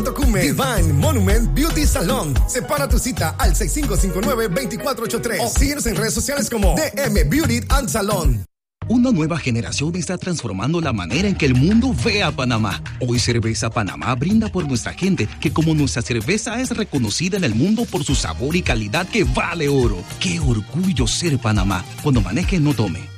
Divine Monument Beauty Salon. Separa tu cita al 6559-2483 o síguenos en redes sociales como DM Beauty and Salon. Una nueva generación está transformando la manera en que el mundo ve a Panamá. Hoy Cerveza Panamá brinda por nuestra gente, que como nuestra cerveza es reconocida en el mundo por su sabor y calidad que vale oro. ¡Qué orgullo ser Panamá! Cuando maneje, no tome.